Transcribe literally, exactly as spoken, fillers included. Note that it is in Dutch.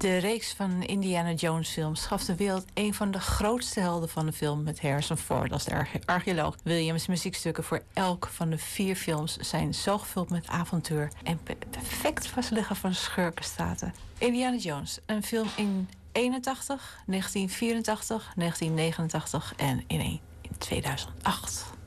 De reeks van Indiana Jones films gaf de wereld een van de grootste helden van de film met Harrison Ford als de arche- archeoloog. Williams' muziekstukken voor elk van de vier films zijn zo gevuld met avontuur en pe- perfect vastleggen van schurkenstaten. Indiana Jones, een film in eenentachtig, negentien vierentachtig, negentien negenentachtig en in, in tweeduizend acht.